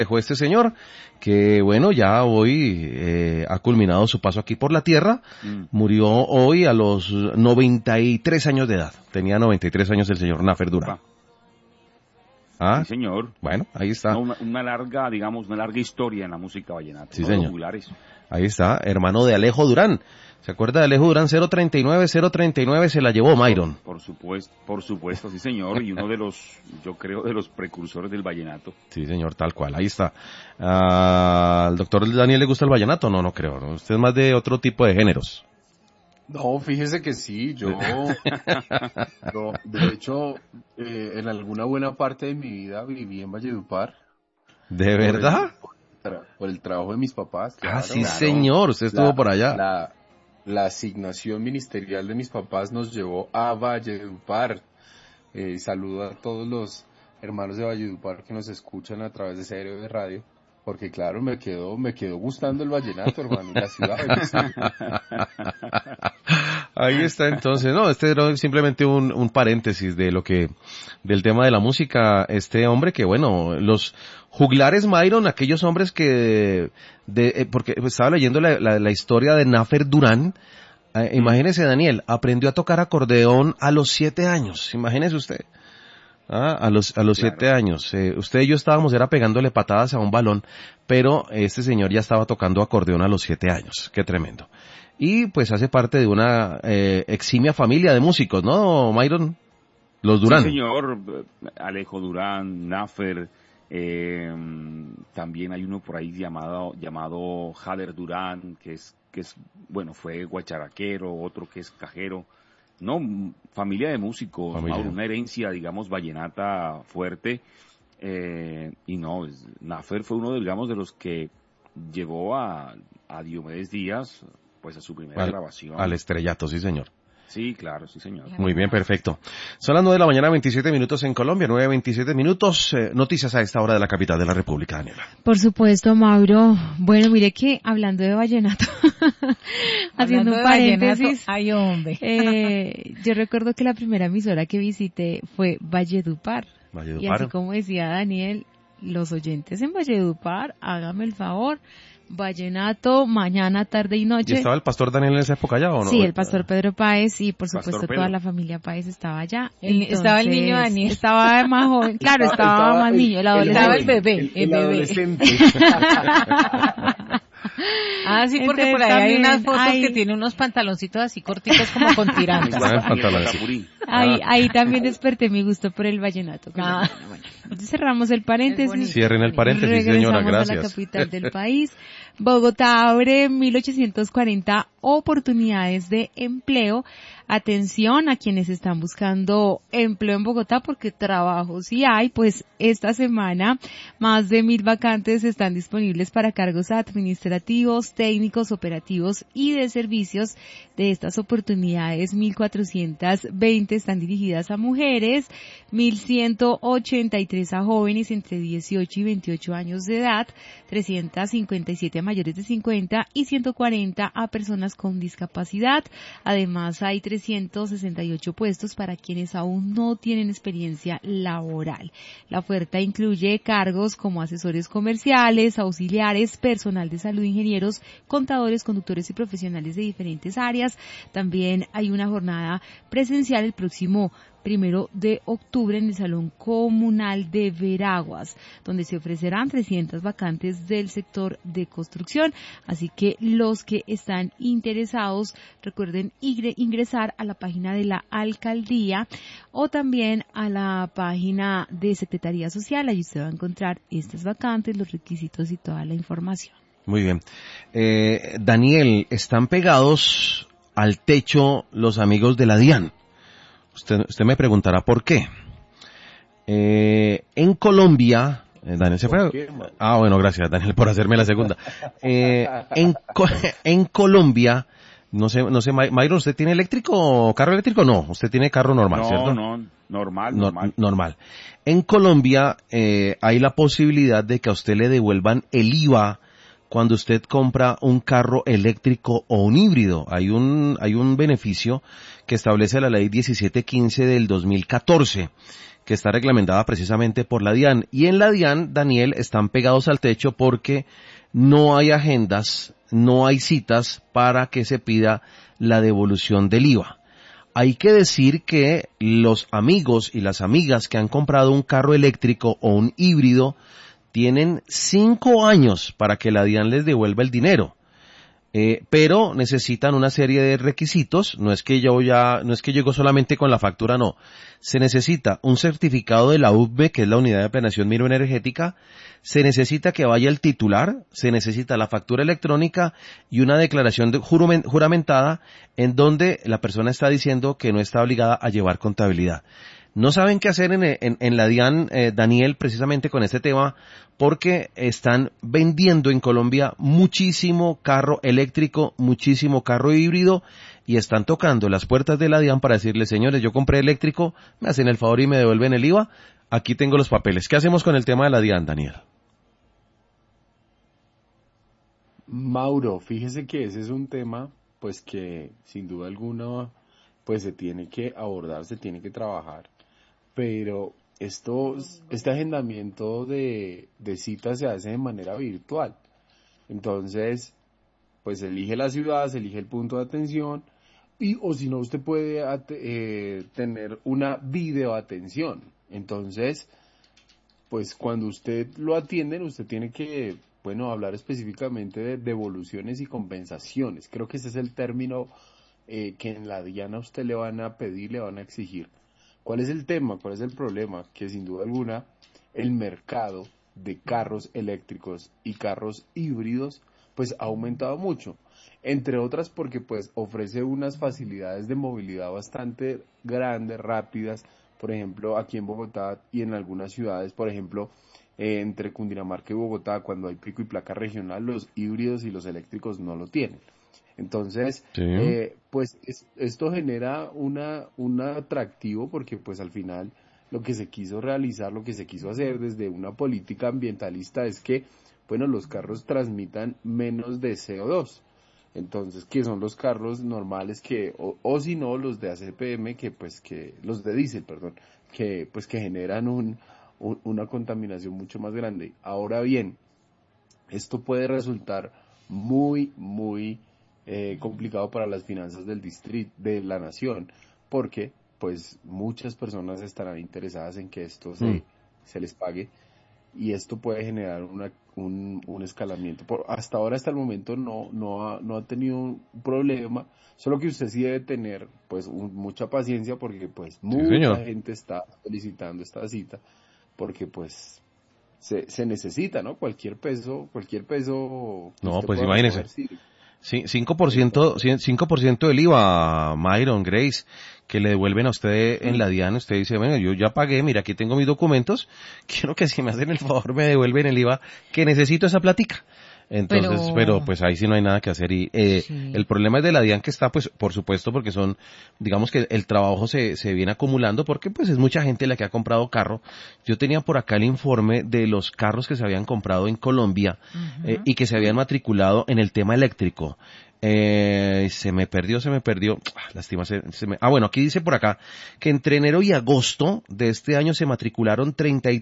dejó este señor, que bueno, ya hoy ha culminado su paso aquí por la tierra. Murió hoy a los 93 años de edad. Tenía 93 años el señor Nafer Durán. Sí, señor. Bueno, ahí está. No, una larga historia en la música vallenata. Sí, señor. Ahí está, hermano de Alejo Durán. ¿Se acuerda de Alejo Durán? 039 se la llevó Myron. Por supuesto, sí, señor. Y uno de los, yo creo, de los precursores del vallenato. Sí, señor, tal cual. Ahí está. ¿Al doctor Daniel le gusta el vallenato? No, no creo. ¿No? Usted es más de otro tipo de géneros. No, fíjese que sí, de hecho, en alguna buena parte de mi vida viví en Valledupar. ¿De verdad? Por el trabajo de mis papás. Claro, sí, señor, usted estuvo por allá. La asignación ministerial de mis papás nos llevó a Valledupar. Saludo a todos los hermanos de Valledupar que nos escuchan a través de Stereo de Radio. Porque claro, me quedó gustando el vallenato, hermano, en la ciudad. Ahí está entonces, no, este era simplemente un paréntesis de del tema de la música, este hombre que bueno, los juglares Myron, aquellos hombres porque estaba leyendo la historia de Nafer Durán, imagínese Daniel, aprendió a tocar acordeón a los 7 años, imagínese usted. A los 7 años. Usted y yo estábamos pegándole patadas a un balón, pero este señor ya estaba tocando acordeón a los 7 años. Qué tremendo. Y pues hace parte de una eximia familia de músicos, ¿no, Myron? Los Durán. Sí, señor. Alejo Durán, Nafer, también hay uno por ahí llamado Jader Durán, que es bueno, fue guacharaquero, otro que es cajero. No, familia de músicos, una herencia, digamos, vallenata fuerte, y no, Nafer fue uno, digamos, de los que llevó a Diomedes Díaz, pues a su primera grabación. Al estrellato, sí señor. Sí, claro, sí señor. Muy bien, perfecto. Son las 9 de la mañana, 27 minutos en Colombia, 9:27 minutos. Noticias a esta hora de la capital de la República, Daniela. Por supuesto, Mauro. Bueno, mire que hablando de vallenato, haciendo un paréntesis. Ay, hombre. Yo recuerdo que la primera emisora que visité fue Valledupar. Y así como decía Daniel, los oyentes en Valledupar, hágame el favor. Vallenato, mañana, tarde y noche. ¿Y estaba el pastor Daniel en esa época ya o no? Sí, el pastor Pedro Páez y por supuesto toda la familia Páez estaba allá. Entonces, estaba el niño Daniel. Estaba más joven, claro, estaba más niño, el adolescente. Estaba el bebé. El adolescente. Sí, porque por ahí hay unas fotos que tiene unos pantaloncitos así cortitos como con tirantes. Ahí también desperté mi gusto por el vallenato. Bueno, cerramos el paréntesis. Cierren el paréntesis, señora, gracias. A la capital del país. Bogotá abre 1.840 oportunidades de empleo. Atención a quienes están buscando empleo en Bogotá porque trabajo sí hay, pues esta semana más de 1.000 vacantes están disponibles para cargos administrativos, técnicos, operativos y de servicios. De estas oportunidades, 1.420 están dirigidas a mujeres, 1.183 a jóvenes entre 18 y 28 años de edad, 357 a mayores de 50 y 140 a personas con discapacidad. Además, hay 368 puestos para quienes aún no tienen experiencia laboral. La oferta incluye cargos como asesores comerciales, auxiliares, personal de salud, ingenieros, contadores, conductores y profesionales de diferentes áreas. También hay una jornada presencial el próximo 1 de octubre en el Salón Comunal de Veraguas, donde se ofrecerán 300 vacantes del sector de construcción. Así que los que están interesados, recuerden ingresar a la página de la alcaldía o también a la página de Secretaría Social. Allí usted va a encontrar estas vacantes, los requisitos y toda la información. Muy bien. Daniel, están pegados al techo los amigos de la DIAN. Usted me preguntará por qué. En Colombia, Daniel se fue. Bueno, gracias Daniel por hacerme la segunda. En Colombia, no sé, Myron, ¿usted tiene eléctrico o carro eléctrico? No, usted tiene carro normal, ¿cierto? No, normal. En Colombia hay la posibilidad de que a usted le devuelvan el IVA cuando usted compra un carro eléctrico o un híbrido. Hay un beneficio que establece la ley 1715 del 2014, que está reglamentada precisamente por la DIAN. Y en la DIAN, Daniel, están pegados al techo porque no hay agendas, no hay citas para que se pida la devolución del IVA. Hay que decir que los amigos y las amigas que han comprado un carro eléctrico o un híbrido tienen 5 años para que la DIAN les devuelva el dinero. Pero necesitan una serie de requisitos, no es que llego solamente con la factura, no. Se necesita un certificado de la UBME, que es la Unidad de Planeación Microenergética, se necesita que vaya el titular, se necesita la factura electrónica y una declaración juramentada en donde la persona está diciendo que no está obligada a llevar contabilidad. No saben qué hacer en la DIAN, Daniel, precisamente con este tema, porque están vendiendo en Colombia muchísimo carro eléctrico, muchísimo carro híbrido, y están tocando las puertas de la DIAN para decirles, señores, yo compré eléctrico, me hacen el favor y me devuelven el IVA, aquí tengo los papeles. ¿Qué hacemos con el tema de la DIAN, Daniel? Mauro, fíjese que ese es un tema, pues que sin duda alguna, pues se tiene que abordar, se tiene que trabajar. Pero este agendamiento de citas se hace de manera virtual. Entonces, pues elige la ciudad, se elige el punto de atención, o si no, usted puede tener una videoatención. Entonces, pues cuando usted lo atienden, usted tiene que, hablar específicamente de devoluciones y compensaciones. Creo que ese es el término que en la DIAN a usted le van a pedir, le van a exigir. ¿Cuál es el tema? ¿Cuál es el problema? Que sin duda alguna el mercado de carros eléctricos y carros híbridos pues ha aumentado mucho, entre otras porque pues ofrece unas facilidades de movilidad bastante grandes, rápidas, por ejemplo aquí en Bogotá y en algunas ciudades, por ejemplo entre Cundinamarca y Bogotá, cuando hay pico y placa regional, los híbridos y los eléctricos no lo tienen. Entonces, sí. Pues esto genera un atractivo porque pues al final lo que se quiso realizar, lo que se quiso hacer desde una política ambientalista es que, los carros transmitan menos de CO2. Entonces, que son los carros normales que, o si no, los de ACPM, los de diésel, que generan una contaminación mucho más grande. Ahora bien, esto puede resultar muy, muy complicado para las finanzas del distrito, de la nación, porque pues muchas personas estarán interesadas en que esto se les pague, y esto puede generar un escalamiento. Hasta el momento no ha tenido un problema, solo que usted sí debe tener pues mucha paciencia, porque pues mucha gente está solicitando esta cita, porque pues se necesita, ¿no? Cualquier peso. No, pues imagínese. Sí, 5% del IVA, Myron, Grace, que le devuelven a usted en la DIAN. Usted dice, venga, yo ya pagué, mira, aquí tengo mis documentos, quiero que si me hacen el favor me devuelven el IVA, que necesito esa platica. Entonces, pero pues ahí sí no hay nada que hacer. Y sí. El problema es de la DIAN, que está, pues, por supuesto, porque digamos que el trabajo se viene acumulando, porque pues es mucha gente la que ha comprado carro. Yo tenía por acá el informe de los carros que se habían comprado en Colombia, y que se habían matriculado en el tema eléctrico. Se me perdió. Lástima, bueno, aquí dice por acá que entre enero y agosto de este año se matricularon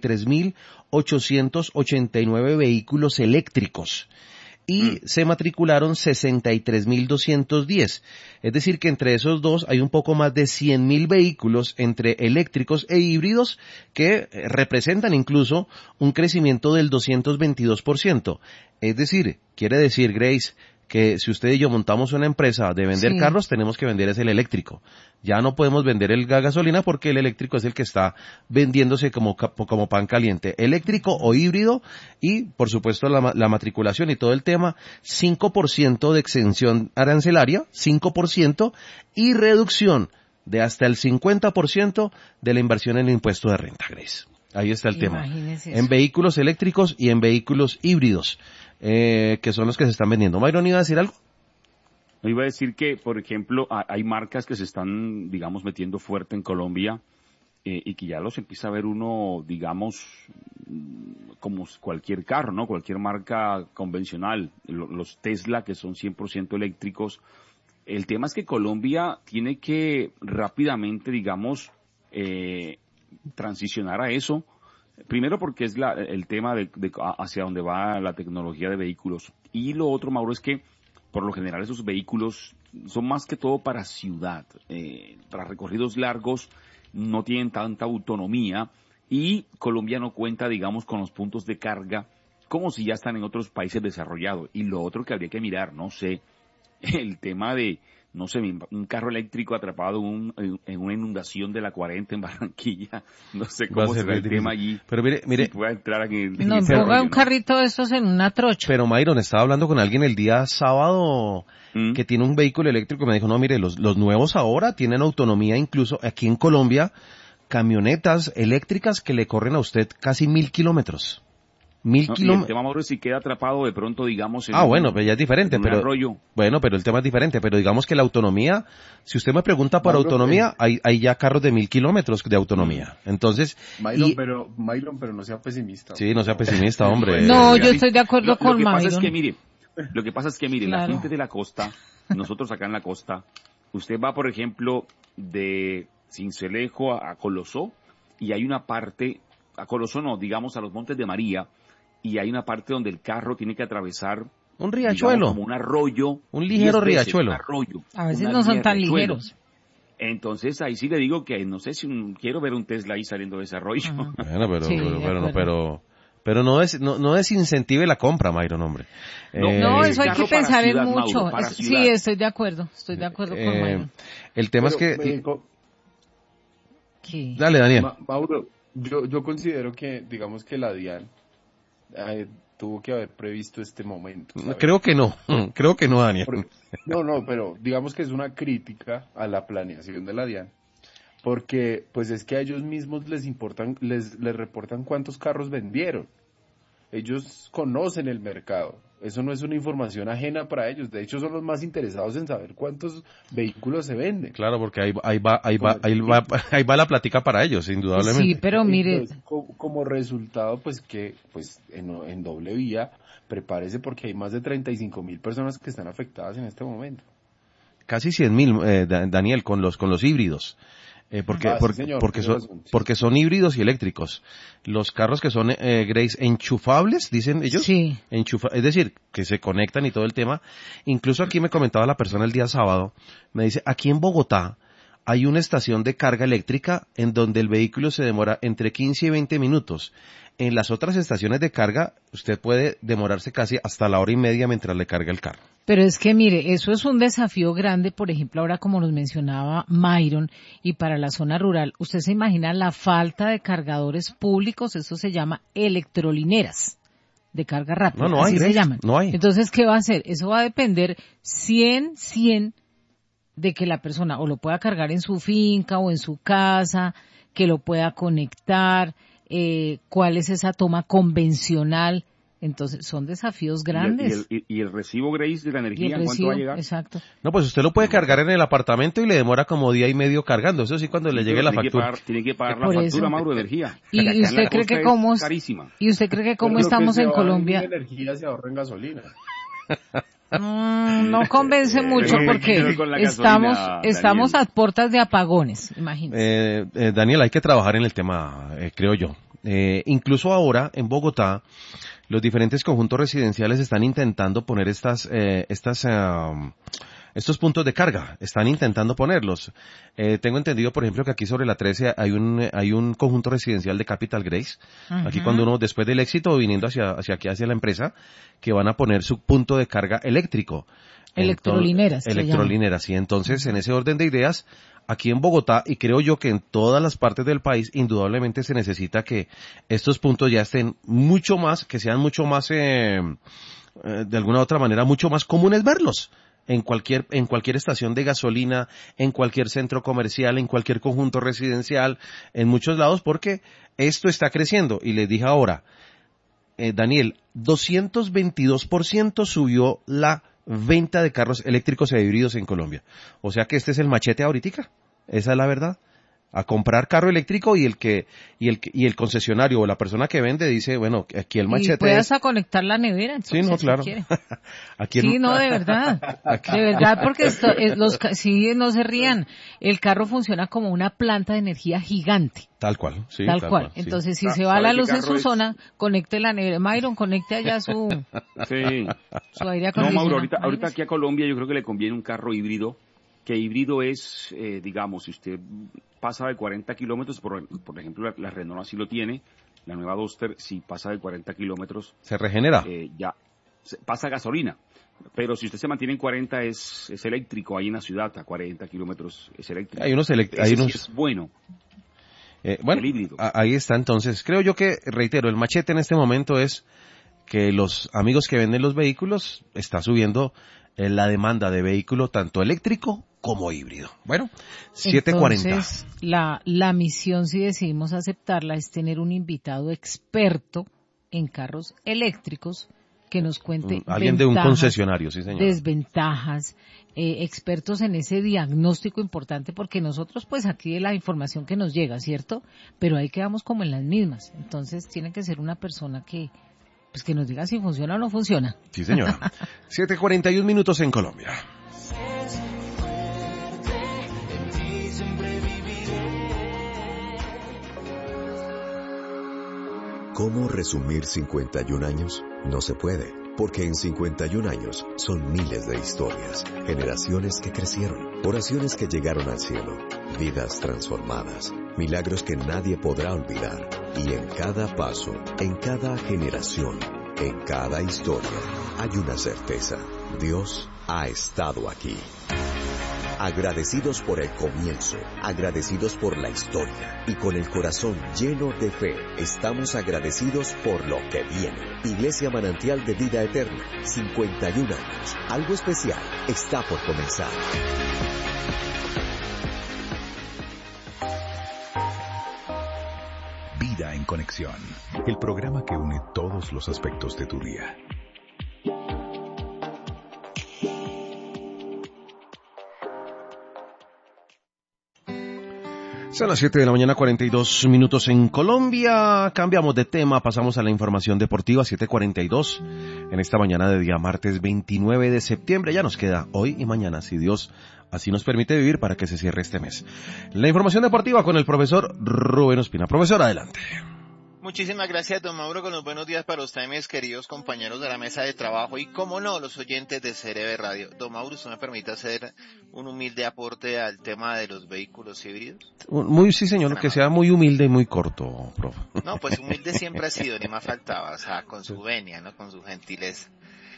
33.889 vehículos eléctricos y se matricularon 63.210. Es decir, que entre esos dos hay un poco más de 100.000 vehículos entre eléctricos e híbridos que representan incluso un crecimiento del 222%. Es decir, quiere decir, Grace, que si usted y yo montamos una empresa de vender carros, tenemos que vender el eléctrico. Ya no podemos vender el gasolina, porque el eléctrico es el que está vendiéndose como pan caliente. Eléctrico o híbrido, y por supuesto la matriculación y todo el tema, 5% de exención arancelaria, 5%, y reducción de hasta el 50% de la inversión en el impuesto de renta, Grace. Ahí está el tema. En vehículos eléctricos y en vehículos híbridos, que son los que se están vendiendo. Myron, ¿iba a decir algo? No, iba a decir que, por ejemplo, hay marcas que se están, digamos, metiendo fuerte en Colombia, y que ya los empieza a ver uno, digamos, como cualquier carro, ¿no? Cualquier marca convencional. Los Tesla, que son 100% eléctricos. El tema es que Colombia tiene que rápidamente, digamos, transicionar a eso. Primero porque es el tema de hacia dónde va la tecnología de vehículos. Y lo otro, Mauro, es que por lo general esos vehículos son más que todo para ciudad. Para recorridos largos no tienen tanta autonomía y Colombia no cuenta, digamos, con los puntos de carga como si ya están en otros países desarrollados. Y lo otro que habría que mirar, no sé, el tema de, no sé, un carro eléctrico atrapado en una inundación de la 40 en Barranquilla, no sé cómo será el tema allí. Pero mire, si pueda entrar aquí no, ponga un carrito de estos en una trocha. Pero Myron, estaba hablando con alguien el día sábado que tiene un vehículo eléctrico y me dijo, no, mire, los nuevos ahora tienen autonomía, incluso aquí en Colombia, camionetas eléctricas que le corren a usted casi 1.000 kilómetros. 1.000 kilómetros. El tema, Mauro, si queda atrapado de pronto, digamos, bueno, pues ya es diferente, pero arroyo. Bueno, pero el tema es diferente, pero digamos que la autonomía, si usted me pregunta por autonomía, hay ya carros de 1.000 kilómetros de autonomía. Entonces, Myron, pero no sea pesimista. Sí, no sea pesimista, hombre. No, yo estoy de acuerdo con Myron. Lo que pasa es que, mire, claro, la gente de la costa, nosotros acá en la costa, usted va, por ejemplo, de Sincelejo a Colosó, y hay una parte, a Colosó no, digamos a los Montes de María, y hay una parte donde el carro tiene que atravesar un riachuelo, digamos, como un arroyo, un ligero riachuelo. A veces no son tan ligeros. Entonces ahí sí le digo que no sé si quiero ver un Tesla ahí saliendo de ese arroyo. Bueno, pero no desincentive la compra, Myron, hombre. No, eso hay que pensar en mucho. Mauro, sí, estoy de acuerdo con Myron. El tema es que Dale, Daniel. Mauro, yo considero que, digamos que la DIAN tuvo que haber previsto este momento, ¿sabes? Creo que no, Daniel. No, pero digamos que es una crítica a la planeación de la DIAN, porque pues es que a ellos mismos les reportan cuántos carros vendieron. Ellos conocen el mercado. Eso no es una información ajena para ellos. De hecho, son los más interesados en saber cuántos vehículos se venden. Claro, porque ahí va la plática para ellos, indudablemente. Sí, pero mire. Entonces, como resultado, pues que en doble vía, prepárese porque hay más de 35.000 personas que están afectadas en este momento. Casi 100.000, Daniel, con los híbridos. Porque son híbridos y eléctricos. Los carros que son, Grace, enchufables, dicen ellos. Sí. Es decir, que se conectan y todo el tema. Incluso aquí me comentaba la persona el día sábado, me dice, aquí en Bogotá hay una estación de carga eléctrica en donde el vehículo se demora entre 15 y 20 minutos. En las otras estaciones de carga, usted puede demorarse casi hasta la hora y media mientras le carga el carro. Pero es que mire, eso es un desafío grande, por ejemplo, ahora como nos mencionaba Myron, y para la zona rural, usted se imagina la falta de cargadores públicos, eso se llama electrolineras de carga rápida, no así hay, se llaman. No hay. Entonces, ¿qué va a hacer? Eso va a depender 100 de que la persona o lo pueda cargar en su finca o en su casa, que lo pueda conectar, cuál es esa toma convencional. Entonces, son desafíos grandes. ¿Y el recibo, Grace, de la energía, en cuánto va a llegar? Exacto. No, pues usted lo puede cargar en el apartamento y le demora como día y medio cargando. Eso sí, cuando le llegue la factura. Tiene que pagar la factura, Mauro, de energía. ¿Y usted cree que cómo estamos en Colombia? La energía se ahorra en gasolina. No convence mucho porque estamos a puertas de apagones, imagínese. Daniel, hay que trabajar en el tema, creo yo. Incluso ahora en Bogotá, los diferentes conjuntos residenciales están intentando poner estos puntos de carga, están intentando ponerlos. Tengo entendido, por ejemplo, que aquí sobre la 13 hay un conjunto residencial de Capital Grace. Uh-huh. Aquí cuando uno, después del éxito, viniendo hacia aquí, hacia la empresa, que van a poner su punto de carga eléctrico. Electrolineras. Y entonces, en ese orden de ideas, aquí en Bogotá, y creo yo que en todas las partes del país, indudablemente se necesita que estos puntos ya estén mucho más, que sean mucho más, de alguna u otra manera, mucho más comunes verlos. En cualquier estación de gasolina, en cualquier centro comercial, en cualquier conjunto residencial, en muchos lados, porque esto está creciendo. Y les dije ahora, Daniel, 222% subió la venta de carros eléctricos e híbridos en Colombia. O sea que este es el machete ahorita. Esa es la verdad. a comprar carro eléctrico y el concesionario o la persona que vende dice, bueno, aquí el machete y puedas a conectar la nevera, entonces, sí, no, claro. Si aquí sí, no, de verdad, de verdad, porque sí, no se rían, el carro funciona como una planta de energía gigante. Tal cual, sí. Tal cual. Sí. Entonces, si se va la luz en su zona, conecte la nevera. Myron, conecte allá su aire acondicionado. No, Mauro, ahorita aquí a Colombia yo creo que le conviene un carro híbrido, que híbrido es, digamos, si usted pasa de 40 kilómetros, por ejemplo, la Renault así lo tiene, la nueva Duster, si pasa de 40 kilómetros... ¿Se regenera? Ya, pasa gasolina. Pero si usted se mantiene en 40 es eléctrico, ahí en la ciudad, a 40 kilómetros es eléctrico. Hay unos Sí es bueno. Bueno, ahí está entonces. Creo yo que, reitero, el machete en este momento es que los amigos que venden los vehículos está subiendo la demanda de vehículo tanto eléctrico como híbrido. Bueno, 7:40. Entonces, la misión, si decidimos aceptarla, es tener un invitado experto en carros eléctricos que nos cuente alguien de un concesionario, sí señor. Desventajas, expertos en ese diagnóstico importante, porque nosotros pues aquí de la información que nos llega, ¿cierto? Pero ahí quedamos como en las mismas. Entonces tiene que ser una persona que nos diga si funciona o no funciona. Sí señora. 7:41 minutos en Colombia. ¿Cómo resumir 51 años? No se puede, porque en 51 años son miles de historias, generaciones que crecieron, oraciones que llegaron al cielo, vidas transformadas, milagros que nadie podrá olvidar. Y en cada paso, en cada generación, en cada historia, hay una certeza: Dios ha estado aquí. Agradecidos por el comienzo, agradecidos por la historia y con el corazón lleno de fe, estamos agradecidos por lo que viene. Iglesia Manantial de Vida Eterna, 51 años. Algo especial está por comenzar. Vida en Conexión, el programa que une todos los aspectos de tu día. Son las 7 de la mañana, 42 minutos en Colombia. Cambiamos de tema, pasamos a la información deportiva, 7:42. En esta mañana de día martes 29 de septiembre. Ya nos queda hoy y mañana, si Dios así nos permite vivir, para que se cierre este mes. La información deportiva con el profesor Rubén Ospina. Profesor, adelante. Muchísimas gracias, don Mauro, con los buenos días para usted, mis queridos compañeros de la mesa de trabajo y, como no, los oyentes de CRB Radio. Don Mauro, ¿usted me permite hacer un humilde aporte al tema de los vehículos híbridos? Sí, señor, que sea muy humilde y muy corto, profe. No, pues humilde siempre ha sido, ni más faltaba, o sea, con su venia, ¿no? Con su gentileza.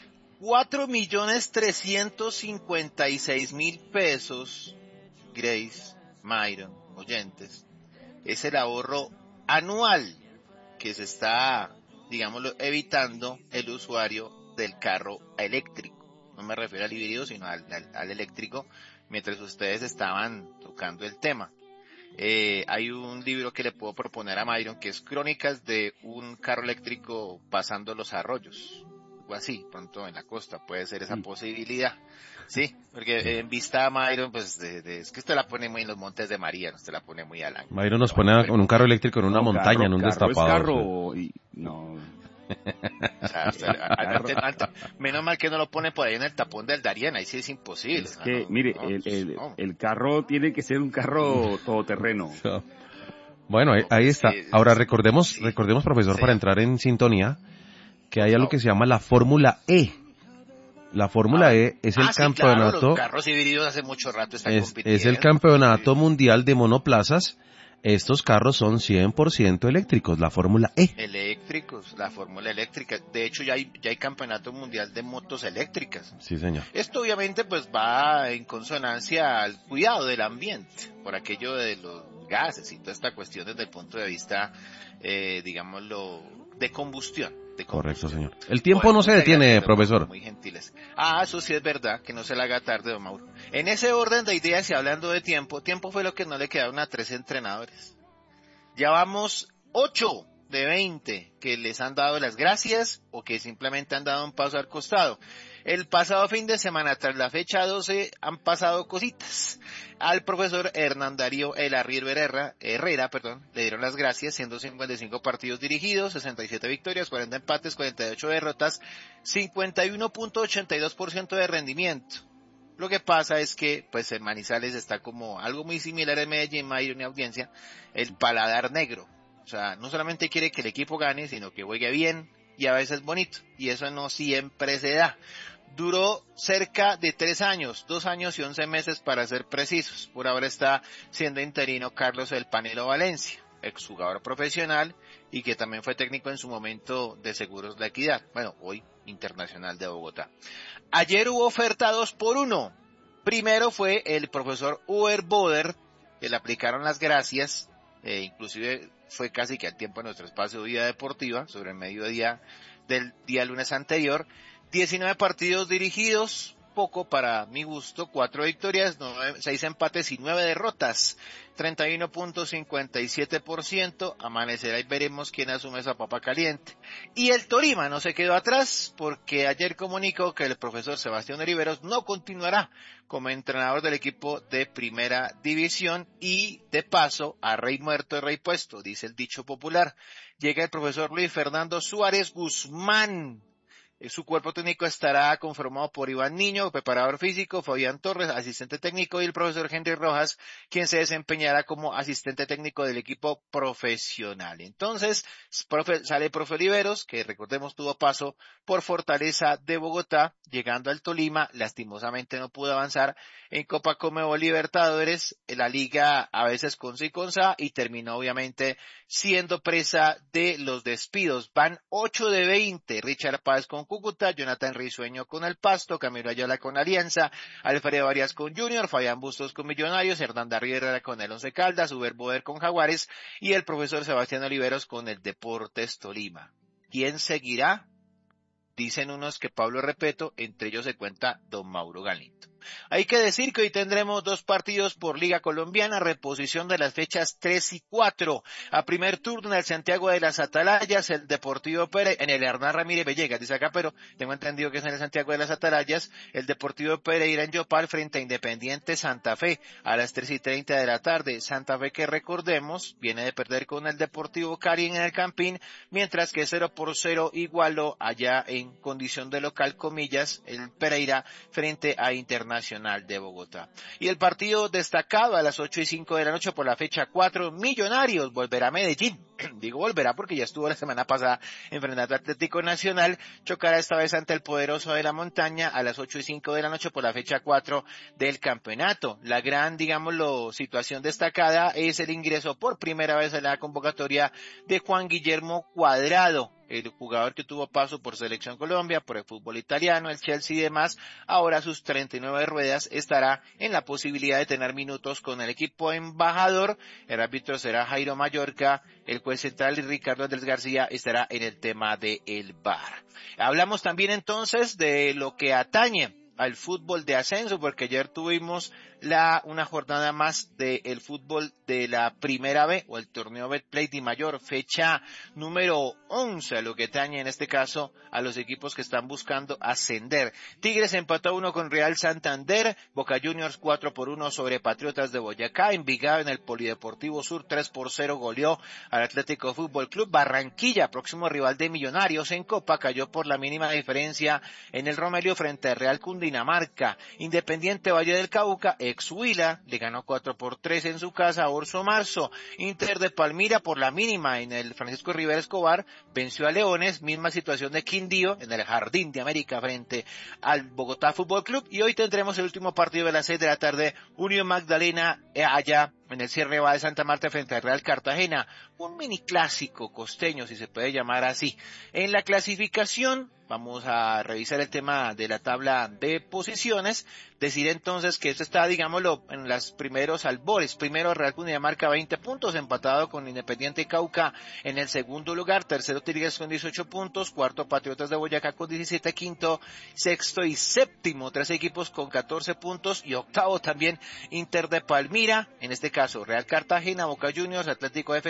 4.356.000 pesos, Grace, Myron, oyentes, es el ahorro anual que se está, digámoslo, evitando el usuario del carro eléctrico. No me refiero al híbrido, sino al eléctrico, mientras ustedes estaban tocando el tema. Hay un libro que le puedo proponer a Myron, que es Crónicas de un carro eléctrico pasando los arroyos. Algo así, pronto en la costa, puede ser esa posibilidad. Sí, porque en vista a Myron, pues, es que usted la pone muy en los Montes de María, usted la pone muy al ángulo. Myron nos pone con un carro eléctrico en una montaña, en un destapado. No. O sea, menos mal que no lo pone por ahí en el tapón del Darién, ahí sí es imposible. Es que, mire, el carro tiene que ser un carro todoterreno. Bueno, ahí está. Ahora recordemos, profesor, para entrar en sintonía, que hay algo que se llama la Fórmula E. La Fórmula E es el campeonato. Claro, los carros híbridos hace mucho rato están compitiendo. Es el campeonato mundial de monoplazas. Estos carros son 100% eléctricos, la Fórmula E. Eléctricos, la Fórmula eléctrica. De hecho, ya hay campeonato mundial de motos eléctricas. Sí, señor. Esto obviamente pues va en consonancia al cuidado del ambiente, por aquello de los gases y toda esta cuestión desde el punto de vista, digámoslo, de combustión. Correcto, señor. El tiempo no se detiene, profesor. Muy gentiles. Eso sí es verdad, que no se le haga tarde, don Mauro. En ese orden de ideas y hablando de tiempo fue lo que no le quedaron a 3 entrenadores. Ya vamos 8 de 20 que les han dado las gracias o que simplemente han dado un paso al costado. El pasado fin de semana, tras la fecha 12, han pasado cositas. Al profesor Hernán Darío Herrera, le dieron las gracias, siendo 55 partidos dirigidos, 67 victorias, 40 empates, 48 derrotas, 51.82% de rendimiento. Lo que pasa es que, pues, en Manizales está como algo muy similar en Medellín, Mayron y audiencia, el paladar negro. O sea, no solamente quiere que el equipo gane, sino que juegue bien y a veces bonito. Y eso no siempre se da. Duró cerca de 3 años, 2 años y 11 meses para ser precisos. Por ahora está siendo interino Carlos El Panelo Valencia, exjugador profesional y que también fue técnico en su momento de Seguros La Equidad. Bueno, hoy Internacional de Bogotá. Ayer hubo oferta 2x1. Primero fue el profesor Uber Boder, que le aplicaron las gracias, inclusive fue casi que al tiempo de nuestro espacio de Vida Deportiva, sobre el mediodía del día lunes anterior. 19 partidos dirigidos, poco para mi gusto, 4 victorias, 6 empates y 9 derrotas, 31.57%, amanecerá y veremos quién asume esa papa caliente. Y el Tolima no se quedó atrás, porque ayer comunicó que el profesor Sebastián Oliveros no continuará como entrenador del equipo de primera división y, de paso, a rey muerto y rey puesto, dice el dicho popular. Llega el profesor Luis Fernando Suárez Guzmán. Su cuerpo técnico estará conformado por Iván Niño, preparador físico, Fabián Torres, asistente técnico, y el profesor Henry Rojas, quien se desempeñará como asistente técnico del equipo profesional. Entonces, sale el profe Oliveros, que recordemos tuvo paso por Fortaleza de Bogotá, llegando al Tolima, lastimosamente no pudo avanzar en Copa Conmebol Libertadores, en la liga a veces con sí con sa, y terminó obviamente siendo presa de los despidos. Van 8 de 20, Richard Páez con Cúcuta, Jonathan Risueño con el Pasto, Camilo Ayala con Alianza, Alfredo Arias con Junior, Fabián Bustos con Millonarios, Hernán Darío Herrera con el Once Caldas, Uber Boder con Jaguares y el profesor Sebastián Oliveros con el Deportes Tolima. ¿Quién seguirá? Dicen unos que Pablo Repeto, entre ellos se cuenta don Mauro Galindo. Hay que decir que hoy tendremos 2 partidos por Liga Colombiana, reposición de las fechas 3 y 4. A primer turno en el Santiago de las Atalayas, el Deportivo Pereira, en el Hernán Ramírez Villegas, dice acá, pero tengo entendido que es en el Santiago de las Atalayas, el Deportivo Pereira en Yopal frente a Independiente Santa Fe a las 3:30 de la tarde. Santa Fe, que recordemos, viene de perder con el Deportivo Cari en el Campín, mientras que 0-0 igualó allá en condición de local, comillas, el Pereira frente a Internacional de Bogotá. Y el partido destacado a las 8:05 de la noche por la fecha 4, Millonarios volverá a Medellín. Digo volverá porque ya estuvo la semana pasada enfrentando al Atlético Nacional, chocará esta vez ante el poderoso de la montaña a las 8:05 de la noche por la fecha 4 del campeonato. La gran, digámoslo, situación destacada es el ingreso por primera vez en la convocatoria de Juan Guillermo Cuadrado, el jugador que tuvo paso por Selección Colombia, por el fútbol italiano, el Chelsea y demás. Ahora a sus 39 ruedas estará en la posibilidad de tener minutos con el equipo embajador. El árbitro será Jairo Mallorca, el juez central y Ricardo Andrés García estará en el tema del VAR. Hablamos también entonces de lo que atañe al fútbol de ascenso, porque ayer tuvimos una jornada más del fútbol de la Primera B, o el torneo Betplay Di Mayor, fecha número 11, lo que atañe en este caso a los equipos que están buscando ascender. Tigres empató 1 con Real Santander, Boca Juniors 4-1 sobre Patriotas de Boyacá, Envigado en el Polideportivo Sur 3-0 goleó al Atlético Fútbol Club. Barranquilla, próximo rival de Millonarios en Copa, cayó por la mínima diferencia en el Romelio frente al Real Cundinamarca. Independiente Valle del Cauca, ex Huila, le ganó 4-3 en su casa a Orso Marzo. Inter de Palmira por la mínima en el Francisco Rivera Escobar venció a Leones, misma situación de Quindío en el Jardín de América frente al Bogotá Fútbol Club. Y hoy tendremos el último partido de las 6 de la tarde, Unión Magdalena allá en el cierre va de Santa Marta frente al Real Cartagena, un mini clásico costeño, si se puede llamar así. En la clasificación vamos a revisar el tema de la tabla de posiciones, decir entonces que esto está, digámoslo, en los primeros albores. Primero Real Cundinamarca 20 puntos, empatado con Independiente Cauca en el segundo lugar, tercero Tigres con 18 puntos, cuarto Patriotas de Boyacá con 17, quinto, sexto y séptimo, 3 equipos con 14 puntos, y octavo también Inter de Palmira, en este caso Real Cartagena, Boca Juniors, Atlético FC,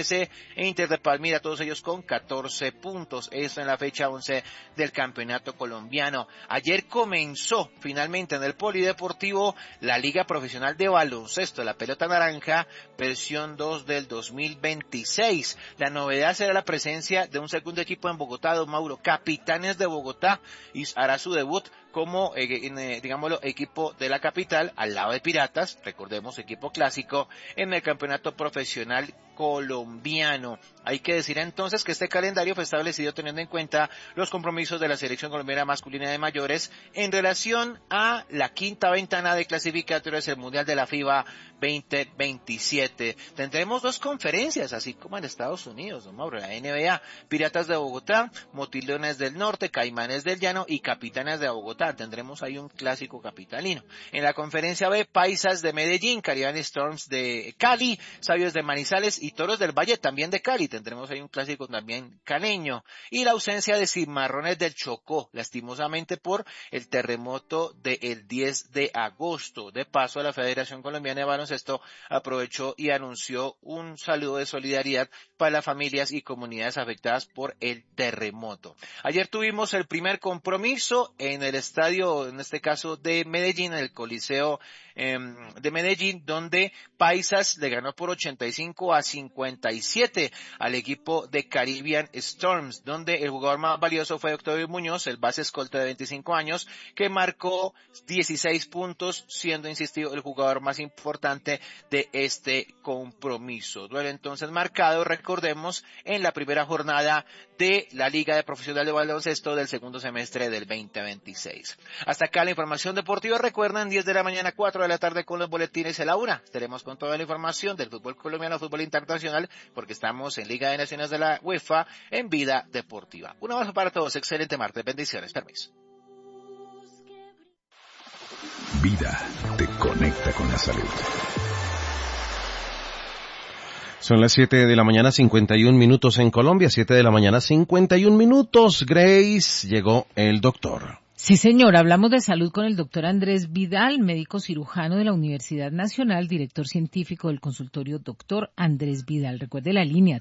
e Inter de Palmira, todos ellos con 14 puntos. Esto en la fecha 11 del campeonato colombiano. Ayer comenzó finalmente en el Polideportivo la Liga Profesional de Baloncesto, la pelota naranja, versión 2 del 2026. La novedad será la presencia de un segundo equipo en Bogotá, don Mauro, Capitanes de Bogotá, y hará su debut como, digámoslo, equipo de la capital, al lado de Piratas, recordemos, equipo clásico, en el campeonato profesional colombiano. Hay que decir entonces que este calendario fue establecido teniendo en cuenta los compromisos de la selección colombiana masculina de mayores en relación a la quinta ventana de clasificatorias del Mundial de la FIBA 2027. Tendremos 2 conferencias, así como en Estados Unidos, don Mauro, la NBA, Piratas de Bogotá, Motilones del Norte, Caimanes del Llano y Capitanes de Bogotá. Tendremos ahí un clásico capitalino. En la conferencia B, Paisas de Medellín, Caribbean Storms de Cali, Sabios de Manizales y Toros del Valle también de Cali. Tendremos ahí un clásico también caleño. Y la ausencia de Cimarrones del Chocó, lastimosamente por el terremoto del 10 de agosto. De paso, la Federación Colombiana de Baloncesto aprovechó y anunció un saludo de solidaridad para las familias y comunidades afectadas por el terremoto. Ayer tuvimos el primer compromiso en el estadio, en este caso de Medellín, en el Coliseo de Medellín, donde Paisas le ganó por 85-57 al equipo de Caribbean Storms, donde el jugador más valioso fue Octavio Muñoz, el base escolta de 25 años, que marcó 16 puntos, siendo, insistido, el jugador más importante de este compromiso. Duelo entonces marcado, recordemos, en la primera jornada de la Liga de Profesional de Baloncesto del segundo semestre del 2026. Hasta acá la información deportiva. Recuerden, 10 de la mañana, 4 de la tarde con los boletines a la 1. Estaremos con toda la información del fútbol colombiano, fútbol internacional, porque estamos en Liga de Naciones de la UEFA en Vida Deportiva. Un abrazo para todos, excelente martes, bendiciones, permiso. Vida te conecta con la salud. Son las 7 de la mañana, 51 minutos en Colombia, 7 de la mañana, 51 minutos. Grace, llegó el doctor. Sí, señor, hablamos de salud con el doctor Andrés Vidal, médico cirujano de la Universidad Nacional, director científico del consultorio Doctor Andrés Vidal. Recuerde la línea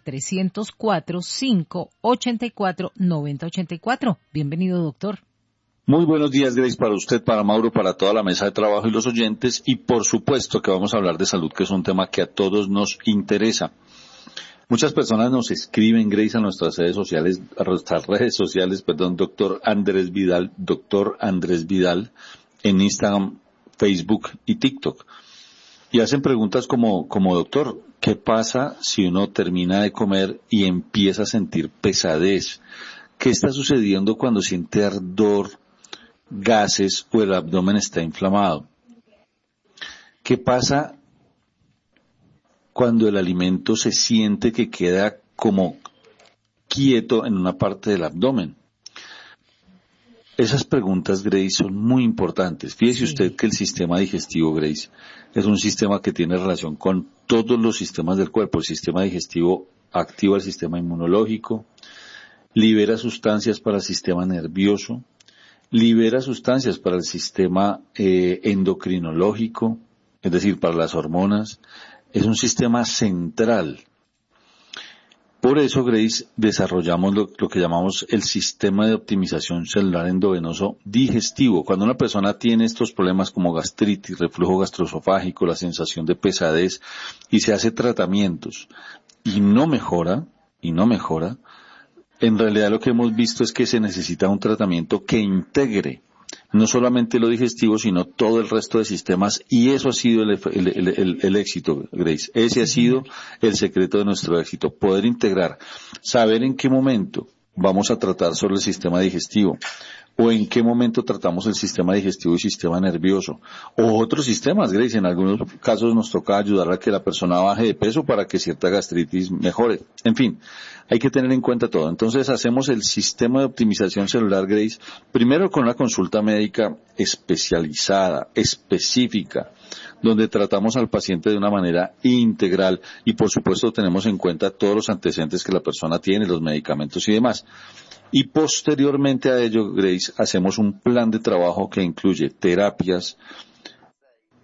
304-584-9084. Bienvenido, doctor. Muy buenos días, Grace, para usted, para Mauro, para toda la mesa de trabajo y los oyentes. Y por supuesto que vamos a hablar de salud, que es un tema que a todos nos interesa. Muchas personas nos escriben, Grace, a nuestras redes sociales, doctor Andrés Vidal, en Instagram, Facebook y TikTok. Y hacen preguntas como doctor, ¿qué pasa si uno termina de comer y empieza a sentir pesadez? ¿Qué está sucediendo cuando siente ardor, gases o el abdomen está inflamado? ¿Qué pasa cuando el alimento se siente que queda como quieto en una parte del abdomen? Esas preguntas, Grace, son muy importantes. Fíjese usted que el sistema digestivo, Grace, es un sistema que tiene relación con todos los sistemas del cuerpo. El sistema digestivo activa el sistema inmunológico, libera sustancias para el sistema nervioso, libera sustancias para el sistema endocrinológico, es decir, para las hormonas. Es un sistema central. Por eso, Grace, desarrollamos lo que llamamos el sistema de optimización celular endovenoso digestivo. Cuando una persona tiene estos problemas como gastritis, reflujo gastroesofágico, la sensación de pesadez, y se hace tratamientos y no mejora, en realidad lo que hemos visto es que se necesita un tratamiento que integre no solamente lo digestivo, sino todo el resto de sistemas, y eso ha sido el éxito, Grace. Ese ha sido el secreto de nuestro éxito, poder integrar, saber en qué momento vamos a tratar sobre el sistema digestivo, o en qué momento tratamos el sistema digestivo y sistema nervioso, o otros sistemas, Grace. En algunos casos nos toca ayudar a que la persona baje de peso para que cierta gastritis mejore. En fin, hay que tener en cuenta todo. Entonces hacemos el sistema de optimización celular, Grace, primero con una consulta médica especializada, específica, donde tratamos al paciente de una manera integral y por supuesto tenemos en cuenta todos los antecedentes que la persona tiene, los medicamentos y demás. Y posteriormente a ello, Grace, hacemos un plan de trabajo que incluye terapias,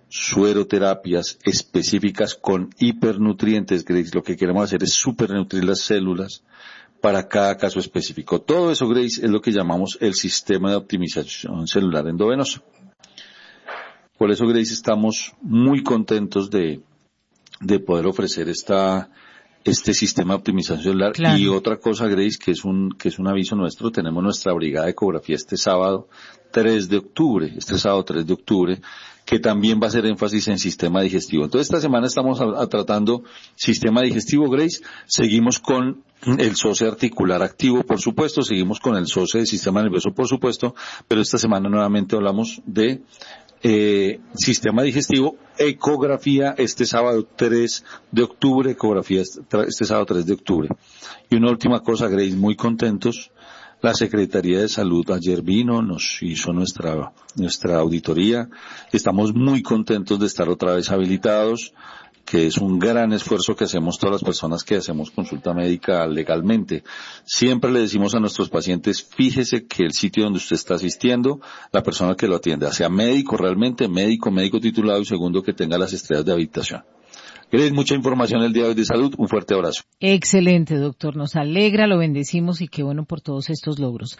sueroterapias específicas con hipernutrientes, Grace. Lo que queremos hacer es supernutrir las células para cada caso específico. Todo eso, Grace, es lo que llamamos el sistema de optimización celular endovenosa. Por eso, Grace, estamos muy contentos de poder ofrecer este sistema de optimización celular. Claro. Y otra cosa, Grace, que es un aviso nuestro, tenemos nuestra brigada de ecografía este sábado 3 de octubre, que también va a hacer énfasis en sistema digestivo. Entonces, esta semana estamos tratando sistema digestivo, Grace. Seguimos con el SOCE articular activo, por supuesto. Seguimos con el SOCE del sistema nervioso, por supuesto. Pero esta semana nuevamente hablamos de sistema digestivo, ecografía este sábado 3 de octubre, ecografía este sábado 3 de octubre. Y una última cosa, Grace, muy contentos. La Secretaría de Salud ayer vino, nos hizo nuestra auditoría. Estamos muy contentos de estar otra vez habilitados, que es un gran esfuerzo que hacemos todas las personas que hacemos consulta médica legalmente. Siempre le decimos a nuestros pacientes, fíjese que el sitio donde usted está asistiendo, la persona que lo atienda, sea médico realmente, médico titulado, y segundo, que tenga las estrellas de habilitación. Grace, mucha información el día de hoy de salud. Un fuerte abrazo. Excelente, doctor. Nos alegra, lo bendecimos y qué bueno por todos estos logros.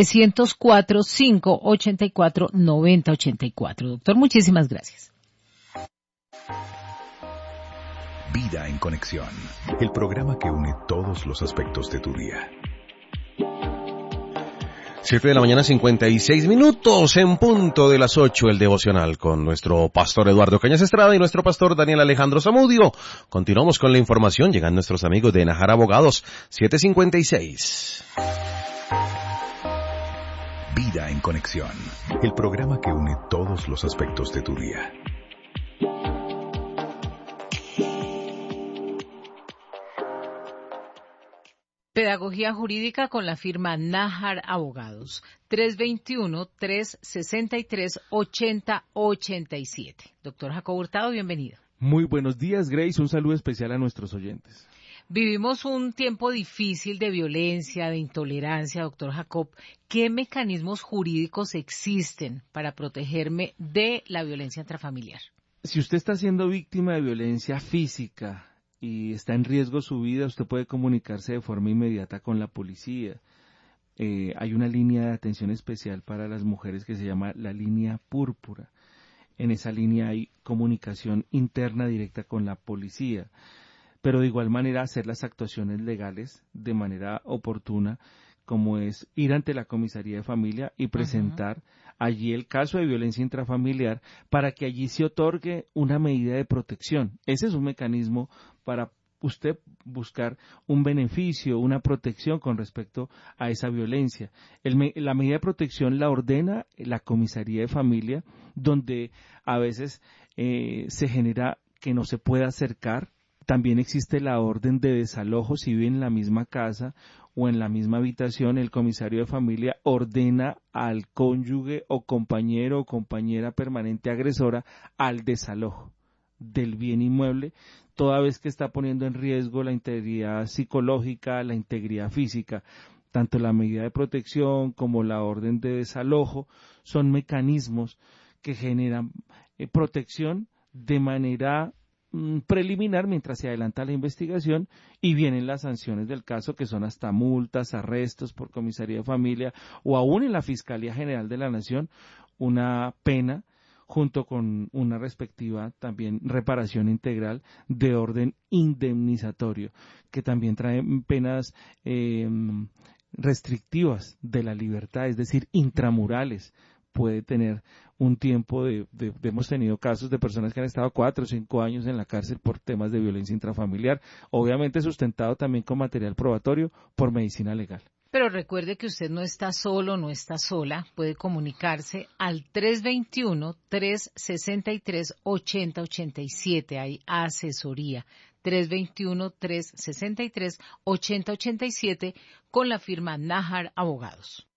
304-584-9084. Doctor, muchísimas gracias. Vida en Conexión, el programa que une todos los aspectos de tu día. 7 de la mañana, 56 minutos, en punto de las 8, el devocional con nuestro pastor Eduardo Cañas Estrada y nuestro pastor Daniel Alejandro Zamudio. Continuamos con la información, llegan nuestros amigos de Najar Abogados, 7:56. Vida en Conexión, el programa que une todos los aspectos de tu día. Pedagogía jurídica con la firma Najar Abogados. 321-363-8087. Doctor Jacobo Hurtado, bienvenido. Muy buenos días, Grace. Un saludo especial a nuestros oyentes. Vivimos un tiempo difícil de violencia, de intolerancia, doctor Jacob. ¿Qué mecanismos jurídicos existen para protegerme de la violencia intrafamiliar? Si usted está siendo víctima de violencia física y está en riesgo su vida, usted puede comunicarse de forma inmediata con la policía. Hay una línea de atención especial para las mujeres que se llama la línea púrpura. En esa línea hay comunicación interna directa con la policía, pero de igual manera hacer las actuaciones legales de manera oportuna, como es ir ante la comisaría de familia y presentar allí el caso de violencia intrafamiliar para que allí se otorgue una medida de protección. Ese es un mecanismo para usted buscar un beneficio, una protección con respecto a esa violencia. La medida de protección la ordena la comisaría de familia, donde a veces se genera que no se pueda acercar. También existe la orden de desalojo si vive en la misma casa o en la misma habitación. El comisario de familia ordena al cónyuge o compañero o compañera permanente agresora al desalojo del bien inmueble, toda vez que está poniendo en riesgo la integridad psicológica, la integridad física. Tanto la medida de protección como la orden de desalojo son mecanismos que generan protección de manera preliminar mientras se adelanta la investigación, y vienen las sanciones del caso, que son hasta multas, arrestos por comisaría de familia o aún en la Fiscalía General de la Nación una pena junto con una respectiva también reparación integral de orden indemnizatorio, que también trae penas restrictivas de la libertad, es decir, intramurales. Puede tener un tiempo hemos tenido casos de personas que han estado 4 o 5 años en la cárcel por temas de violencia intrafamiliar, obviamente sustentado también con material probatorio por medicina legal. Pero recuerde que usted no está solo, no está sola, puede comunicarse al 321-363-8087, hay asesoría. 321-363-8087 con la firma Najar Abogados.